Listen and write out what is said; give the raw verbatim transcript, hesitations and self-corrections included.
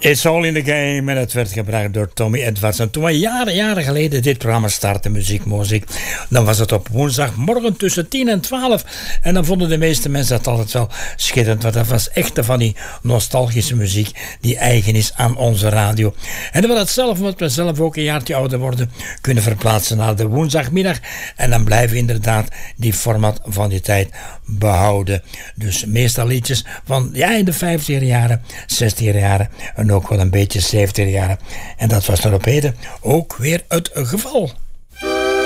It's All in the Game en het werd gebracht door Tommy Edwards. En toen we jaren, jaren geleden dit programma starten, Muziek Mozik, dan was het op woensdagmorgen tussen tien en twaalf. En dan vonden de meeste mensen dat altijd wel schitterend, want dat was echt van die nostalgische muziek die eigen is aan onze radio. En dat we dat zelf, omdat we zelf ook een jaartje ouder worden, kunnen verplaatsen naar de woensdagmiddag. En dan blijven we inderdaad die format van die tijd behouden. Dus meestal liedjes van ja, in de vijftiger jaren, zestiger jaren en ook wel een beetje zeventig jaren. En dat was er op heden ook weer het geval.